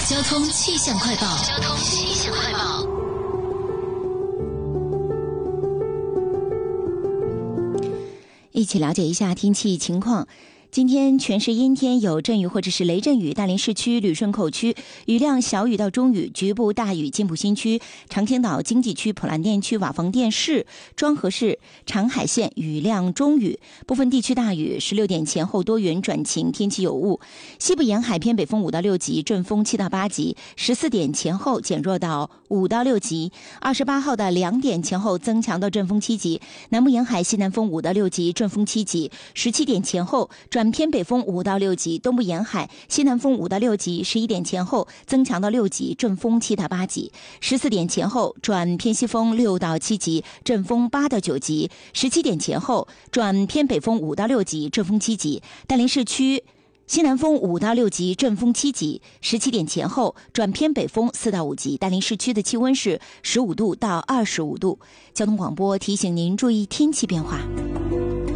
交通气象快报。一起了解一下天气情况。今天全市阴天，有阵雨或者是雷阵雨，大连市区、旅顺口区雨量小雨到中雨，局部大雨；金浦新区、长青岛经济区、普兰店区、瓦房店市、庄河市、长海县雨量中雨，部分地区大雨。16点前后多云转晴，天气有雾。西部沿海偏北风5到6级，阵风7到8级。14点前后减弱到5到6级。28号的2点前后增强到阵风7级。南部沿海西南风5到6级，阵风7级。17点前后转偏北风5到6级，东部沿海西南风5到6级。11点前后增强到6级，阵风7到8级。14点前后转偏西风6到7级，阵风8到9级。17点前后转偏北风5到6级，阵风7级。大连市区西南风5到6级，阵风7级。17点前后转偏北风4到5级。大连市区的气温是15度到25度。交通广播提醒您注意天气变化。